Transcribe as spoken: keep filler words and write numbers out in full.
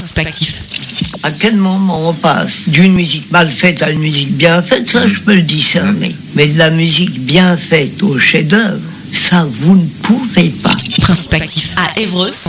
Principe actif. À quel moment on passe d'une musique mal faite à une musique bien faite, ça je peux le discerner. Mais de la musique bien faite au chef-d'œuvre, ça vous ne pouvez pas. Principe actif à Évreux.